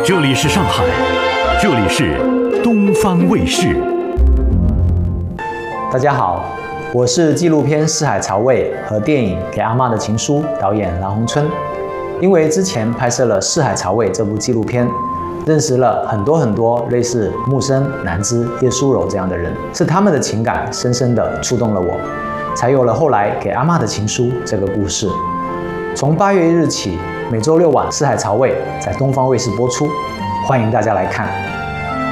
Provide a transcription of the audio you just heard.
这里是上海，这里是东方卫视。 大家好，我是纪录片《四海潮味》和电影《给阿嬷的情书》导演蓝宏春。因为之前拍摄了《四海潮味》这部纪录片，认识了很多类似木生、南枝、叶淑柔这样的人，是他们的情感深深地触动了我，才有了后来《给阿嬷的情书》这个故事。从8月1日起，每周6晚《四海潮味》在东方卫视播出，欢迎大家来看。